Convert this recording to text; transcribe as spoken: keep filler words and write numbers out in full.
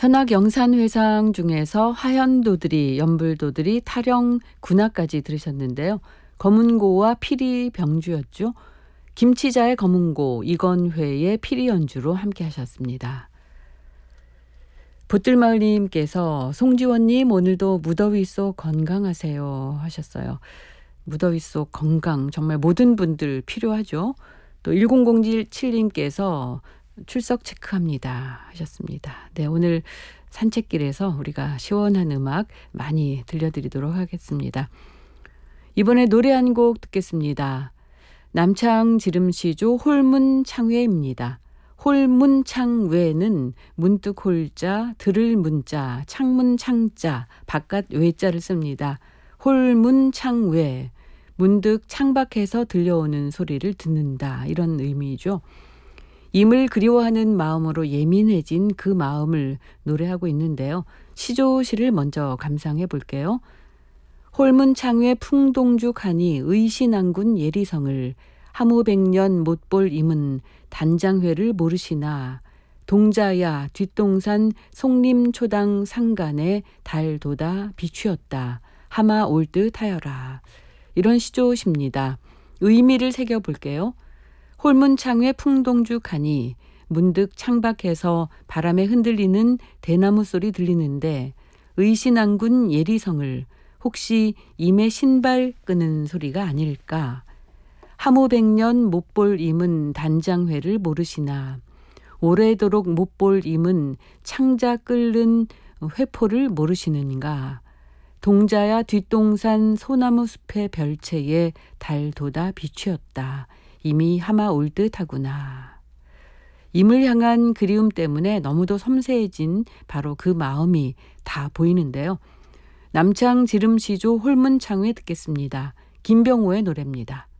현악 영산회상 중에서 하현도들이, 연불도들이, 타령, 군화까지 들으셨는데요. 검은고와 피리 병주였죠. 김치자의 검은고, 이건회의 피리 연주로 함께 하셨습니다. 보뜰마을님께서 송지원님 오늘도 무더위 속 건강하세요 하셨어요. 무더위 속 건강 정말 모든 분들 필요하죠. 또 일공공칠님께서 출석 체크합니다 하셨습니다. 네, 오늘 산책길에서 우리가 시원한 음악 많이 들려드리도록 하겠습니다. 이번에 노래 한 곡 듣겠습니다. 남창 지름시조 홀문창회입니다. 홀문창외는 문득 홀자, 들을 문자, 창문 창자, 바깥 외자를 씁니다. 홀문창외, 문득 창밖에서 들려오는 소리를 듣는다, 이런 의미죠. 임을 그리워하는 마음으로 예민해진 그 마음을 노래하고 있는데요. 시조시를 먼저 감상해 볼게요. 홀문창외 풍동죽하니 의신안군 예리성을 하무백년 못볼 임은 단장회를 모르시나 동자야 뒷동산 송림초당 상간에 달도다 비추었다 하마 올 듯 하여라. 이런 시조시입니다. 의미를 새겨볼게요. 홀문창외 풍동죽하니 문득 창밖에서 바람에 흔들리는 대나무 소리 들리는데 의신안군 예리성을 혹시 임의 신발 끄는 소리가 아닐까. 하무백년 못볼 임은 단장회를 모르시나 오래도록 못볼 임은 창자 끓는 회포를 모르시는가. 동자야 뒷동산 소나무 숲의 별채에 달도다 비추었다. 이미 하마 올 듯하구나. 임을 향한 그리움 때문에 너무도 섬세해진 바로 그 마음이 다 보이는데요. 남창 지름시조 홀문창회 듣겠습니다. 김병호의 노래입니다.